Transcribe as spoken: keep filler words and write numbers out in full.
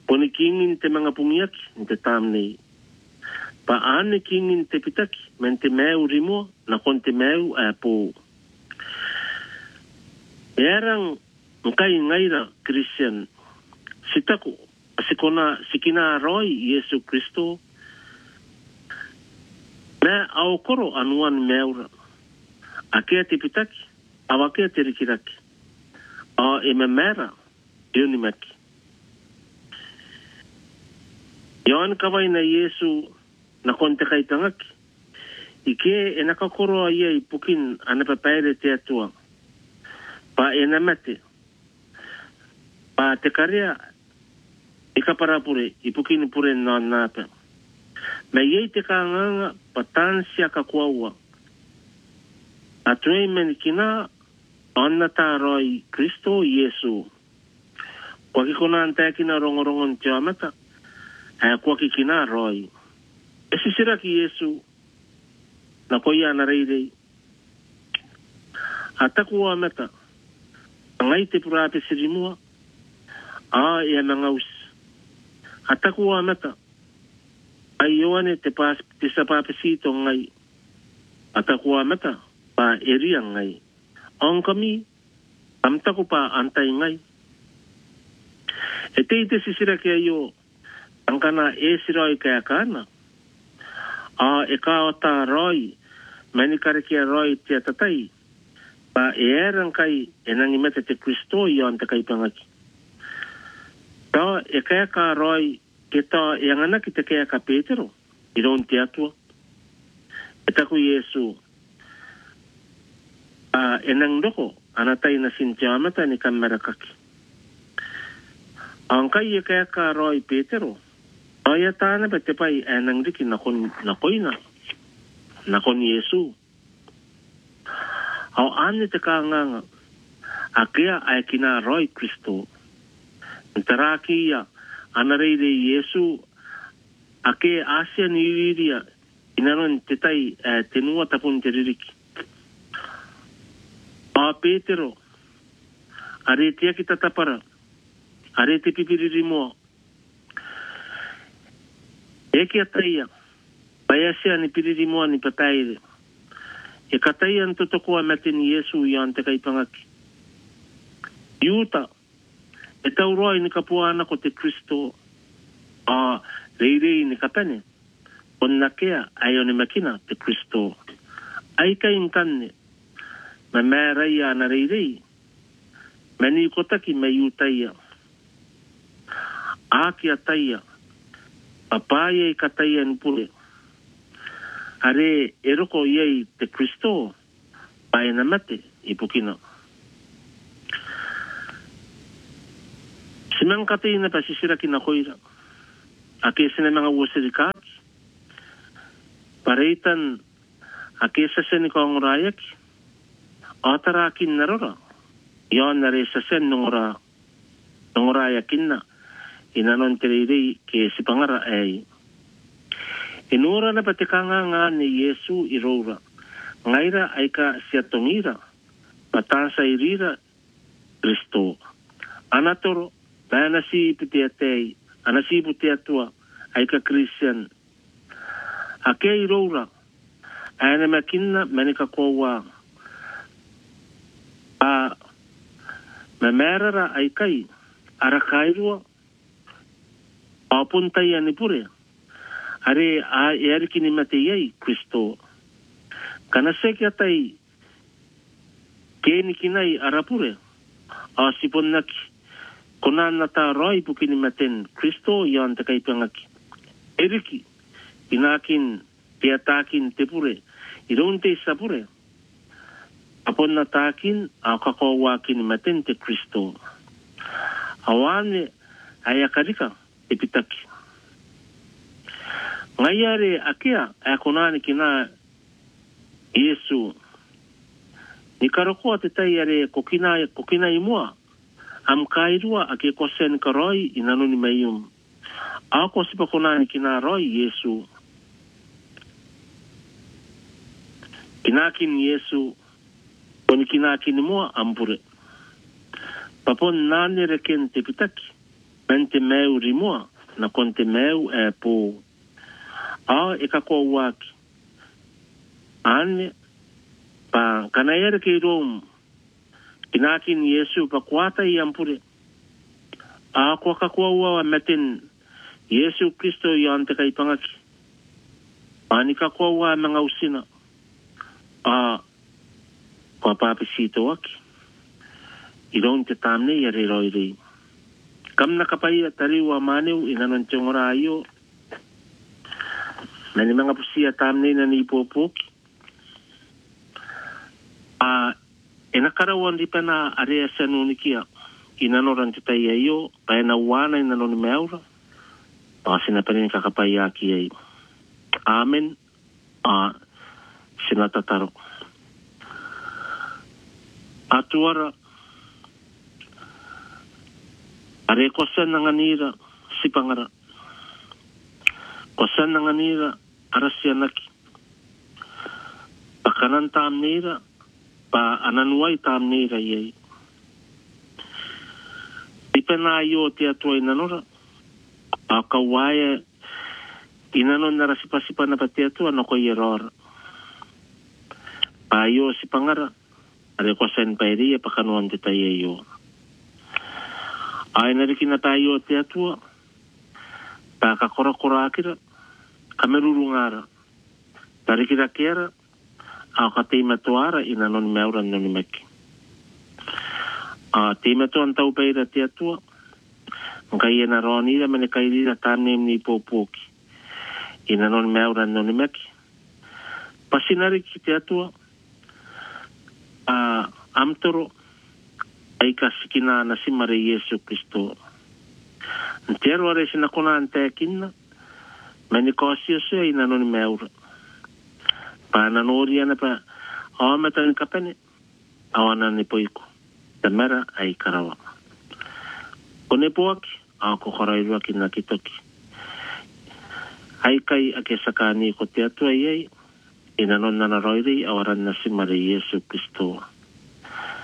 Poni kingin te mga pungiaki, te tam nei. Pa ane kingin te pitaki, men te meu rimo, na kon te meu a po. Erang mkai ngaira Christian, sitaku, sikona sikina roi Yesu Kristo, me au koro anuan meura. Akea te pitaki, awakea te rikiraki. A e me mera, ioni maki. Ioan kawai na Yesu na konte kaitangaki. Ike e nakakoro a ia i pukin anapapaere te atua. Pa e namate. Pa te karea i kaparapure i pukin pure na napa. Me iei te kaanganga pa tansia ka kuaua. Atue meni kina ona ta roi Kristo Yesu. Kwa kikona antea kina rongorongon te amata. Hea kwa kikina roi. E sisira ki Yesu. Na koia na reirei. Ataku o amata. Ngai te purape sirimua. A e anangaus. Ataku o amata. Ai yoane te pas te sapape sito ngai. Ataku o amata. Pa eria ngai. Onkami. Amtaku pa antai ngai. E te ite sisira ki ayo. Angkana e siroi kaya kana. A e ka o ta roi. Mani kare kia roi te atatai. Pa e erang kai e nangi mete te Kristo i on te kai pangaki. Ta e kaya ka roi ke ta e anganaki te kaya ka Petero. I ron te atua. E taku Yesu. A e nang doko. Anatai na sintiamata ni kamera kaki. Angkai e kaya ka roi Petero. Aya tana pa te pai e nang riki na kon na koina. Na kon Yesu. Au ane te kaanganga. A kea ai kina roi Kristo. Ntaraki ia. Anareire Yesu. A kea asia ni iriria. Inaron te tai e tenua tapun te ririki. A Petero. Are te aki tatapara. Are te pipiriri moa. Eki ataia. Paiasia ni piriri moa ni pataire. E kataia ni totokoa mate ni Yesu i an te kaipangaki. Iuta. E tauroi ni kapuana ko te Kristo. A reirei ni kapene. O nakea ai o ni makina te Kristo. Ai kai nkane. Ma mea ia na reirei. Mani kotaki me iutaia. Aki ataia. Papaia i kataia ni pule. Are eroko iei te Kristo. Pae na mate i pukina. Simang kateina pa sisira ki na koira. Ake sene mga uosirikaki. Pareitan ake sasen ko ang orayaki. Atarakin narora. Yon na re sasen ng ora. Ng orayakin na. Inanon terei ke si pangara ay. Inura na patikanga nga ni Yesu irora. Ngaira ay ka siya tungira. Patansa irira Kristo. Anatoro. Daya nasi pitiatay. Anasi putiatua. Ay ka Christian. Ake irora. Ay na makina manika kowa. A mamerara ay kay. Arakairua. Apuntai ani pure. Are a eriki ni mate yei Kristo. Kana seki atai keni kinai arapure. A sipon naki. Konan nata roi pukini maten Kristo yon te kaipangaki. Eriki. Inakin tiatakin te pure. Iron te sapure. Apon natakin a kakawakin maten te Kristo. Awane ayakarika. Epitaki. Ngayare akia e konani kina Yesu. Ni karoko te tai are kokina kokina imua. Am kairua ake kosen karoi inanoni mayum. Ako sipa konani kina roi Yesu. Kinakin Yesu. Koni kinakin imua ambure. Papon nani reken te pitaki. mente meu rimua na konte meu e po a e ka ko waki ane pa kana ere ke rom inakin Yesu pa kwata i ampure a ko ka ko wa metin Yesu Kristo yante kai pangaki ani ka ko wa mga usina a ko papisito waki idong te tamne yare roiri kam na kapai tari wa maneu inanon chongora ayo nani mga pusia tamne na ni popok a enakarawan di pa na area sa nunikia inanoran te tai ayo pa na wana inanon meura pa sinapanin kakapai aki ay amen a sinatataro atuara are kosan ng anira si pangara kosan ng anira arasyanaki pakanan tamnira pa ananway tamnira yay ipenayo ti atuay nanora akawaya inanon narasipasipa na pati atu ano ko yeror payo si pangara are kosan pa iriya pakanuan ti tayo ay narikin na tayo ti atua pa kakura-kura kira kamerurungara tarikira kera au katay matuara inanon meuran nonimeki a ti matuan tau paira ti atua ngaya na ronira manikairira tanem ni popoki inanon meuran nonimeki pasinarik ti atua a amtoro ay kasikina na si Maria Yesu Kristo. Ntero are sinakuna antekin na manikosyo siya inanon meura. Pananoria na pa awamatan kapene awanan ni poiko. Tamera ay karawa. Kone poaki ako koraywa kinakitoki. Ay kay akesakani ko tiyato ay ay inanon na naroiri awaran na si Maria Yesu Kristo.